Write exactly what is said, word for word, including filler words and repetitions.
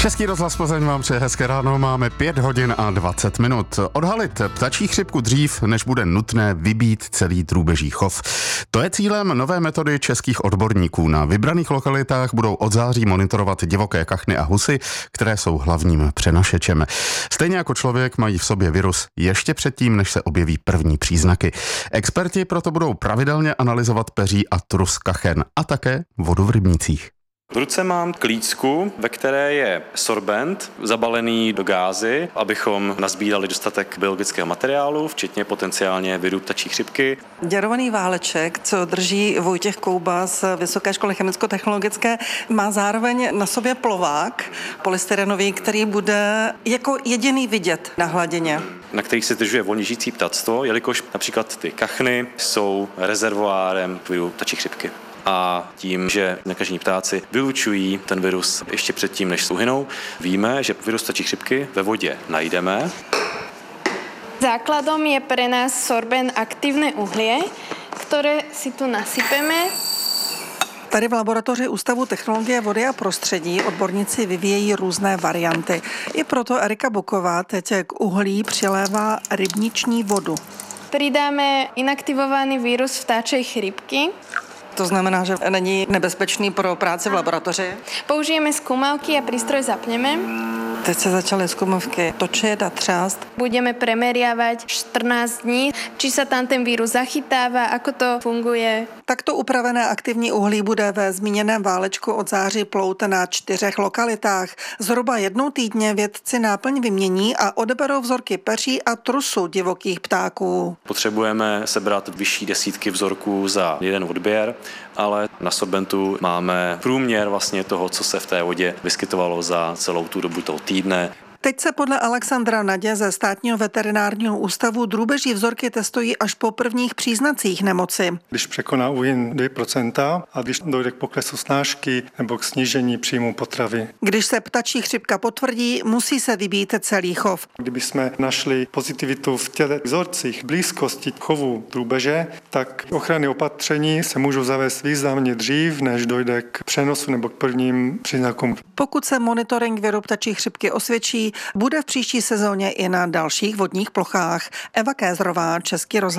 Český rozhlas Plzeň vám přeje hezké ráno, máme pět hodin a dvacet minut. Odhalit ptačí chřipku dřív, než bude nutné vybít celý drůbeží chov. To je cílem nové metody českých odborníků. Na vybraných lokalitách budou od září monitorovat divoké kachny a husy, které jsou hlavním přenašečem. Stejně jako člověk mají v sobě virus ještě předtím, než se objeví první příznaky. Experti proto budou pravidelně analyzovat peří a trus kachen a také vodu v rybnících. V ruce mám klícku, ve které je sorbent zabalený do gázy, abychom nazbírali dostatek biologického materiálu, včetně potenciálně viru ptačí chřipky. Děrovaný váleček, co drží Vojtěch Kouba z Vysoké školy chemicko-technologické, má zároveň na sobě plovák polystyrenový, který bude jako jediný vidět na hladině, Na kterých se zdržuje volně žijící ptactvo, jelikož například ty kachny jsou rezervoárem viru ptačí chřipky. A tím, že nakažení ptáci vylučují ten virus ještě předtím, než uhynou, víme, že virus ptačí chřipky ve vodě najdeme. Základom je pre nás sorben aktívne uhlie, ktoré si tu nasypeme. Tady v laboratoři Ústavu technologie vody a prostředí odborníci vyvíjejí různé varianty. I proto Erika Buková teď k uhlí přilévá rybniční vodu. Pridáme inaktivovaný vírus vtáčej chrípky. To znamená, že není nebezpečný pro práci v laboratoři. Použijeme skúmavky a prístroj zapneme. Teď se začaly zkumavky točit a třást. Budeme premeriavať štrnásť dní, či sa tam ten vírus zachytáva, ako to funguje. Takto upravené aktivní uhlí bude ve zmíněném válečku od září plout na čtyřech lokalitách. Zhruba jednou týdně vědci náplň vymění a odeberou vzorky peří a trusu divokých ptáků. Potřebujeme sebrat vyšší desítky vzorků za jeden odběr, ale na sorbentu máme průměr vlastně toho, co se v té vodě vyskytovalo za celou tu dobu toho týdne. Teď se podle Alexandra Nadě ze Státního veterinárního ústavu drůbeží vzorky testují až po prvních příznacích nemoci. Když překoná úhyn dvě procenta a když dojde k poklesu snášky nebo k snížení příjmu potravy. Když se ptačí chřipka potvrdí, musí se vybít celý chov. Kdyby jsme našli pozitivitu v těle vzorcích blízkosti chovu drůbeže, tak ochranné opatření se můžou zavést významně dřív, než dojde k přenosu nebo k prvním příznakům. Pokud se monitoring viru ptačí chřipky osvědčí, bude v příští sezóně i na dalších vodních plochách. Eva Kézrová, Český rozhlas.